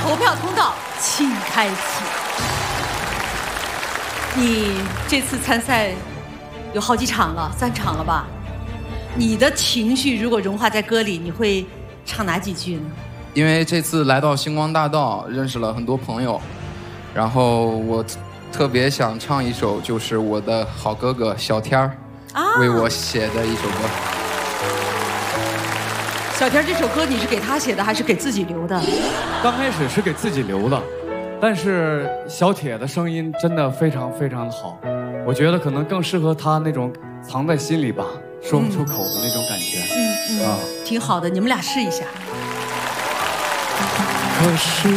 投票通道请开启。你这次参赛有好几场了，3场了吧？你的情绪如果融化在歌里，你会唱哪几句呢？ 因为这次来到星光大道，认识了很多朋友，然后我特别想唱一首，就是我的好哥哥小天儿为我写的一首歌。 小天这首歌你是给他写的还是给自己留的？ 刚开始是给自己留的，但是小铁的声音真的非常非常的好，我觉得可能更适合他那种藏在心里吧，说不出口的那种感觉。 挺好的，你们俩试一下。 可是